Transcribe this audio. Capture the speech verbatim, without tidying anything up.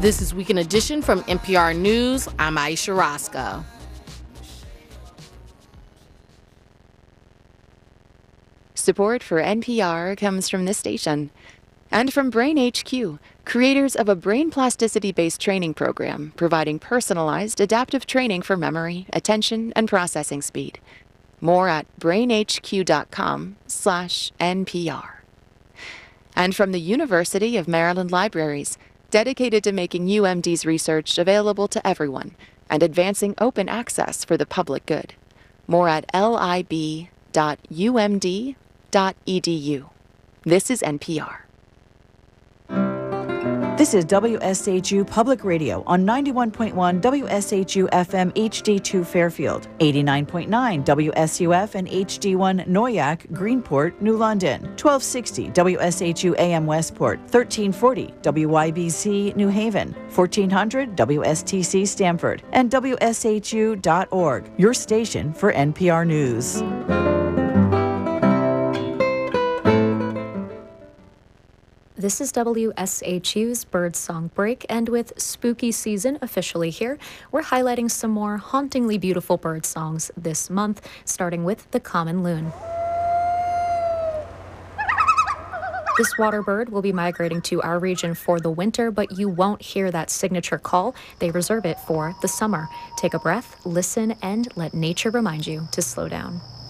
This is Weekend Edition from N P R News. I'm Aisha Roscoe. Support for N P R comes from this station and from Brain H Q, creators of a brain plasticity-based training program providing personalized adaptive training for memory, attention, and processing speed. More at brainhq.com slash NPR. And from the University of Maryland Libraries, dedicated to making U M D's research available to everyone and advancing open access for the public good. More at lib dot u m d dot e d u. This is N P R. This is W S H U Public Radio on ninety-one point one W S H U F M H D two Fairfield, eighty-nine point nine W S U F and H D one Noyak, Greenport, New London, twelve sixty W S H U A M Westport, thirteen forty W Y B C New Haven, fourteen hundred W S T C Stamford, and W S H U dot org, your station for N P R News. This is W S H U's Birdsong Break, and with spooky season officially here, we're highlighting some more hauntingly beautiful bird songs this month, starting with the common loon. This water bird will be migrating to our region for the winter, but you won't hear that signature call. They reserve it for the summer. Take a breath, listen, and let nature remind you to slow down.